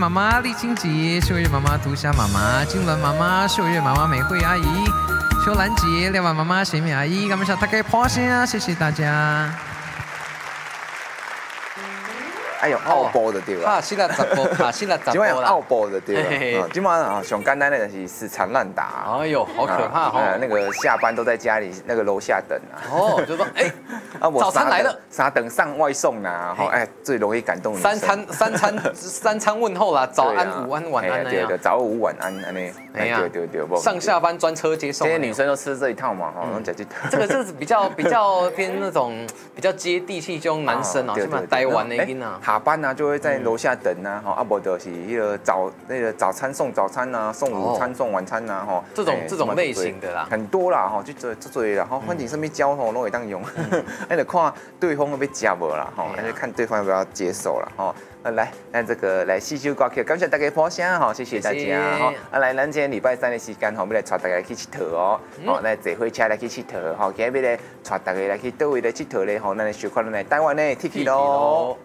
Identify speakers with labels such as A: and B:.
A: 妈妈李清洁，秀月妈妈涂霞妈妈，金銮妈妈，秀月妈妈美惠阿姨，秀兰姐，廖婉妈妈，贤美阿姨，感谢大家破声啊，谢谢大家。
B: 哎呦，奥波的对吧？
A: 拍死了10部，拍死了10
B: 今晚
A: 部啦。
B: 有奥波的对吧？今晚啊，上简单的就是死缠烂打。
A: 哎呦，好可怕哦！
B: 那个下班都在家里那个楼下等啊。
A: 哦，就说哎，早餐来了，
B: 傻等上外送呐，哈，哎，最容易感动女生。
A: 三餐问候啦，早安、午安、晚安那样。
B: 对，早午晚安安尼。
A: 哎呀，
B: 对，
A: 上下班专车接送。
B: 这些女生都吃这一套嘛，哈，讲
A: 这个是比较偏那种比较接地气这种男生哦，起码台湾的囡啊。
B: 下班啊就会在楼下等啊，哈，啊不就是那个早餐送早餐呐，送午餐送晚餐呐，哈，
A: 这种类型的啦，
B: 很多啦，哈，就做啦，哈，反正身边交通都会当用，那就看对方会被夹无啦，哈，那就看对方要不要接受了，哈。来这个来四首歌曲，感谢大家捧声哈，谢谢大家哈。来，咱今天礼拜3的时间哈，要来带大家去佚佗哦，好，来坐火车来去佚佗，好，今日要来带大家来去倒位来佚佗咧，吼，咱来小看咱来台湾的 Tiki 咯。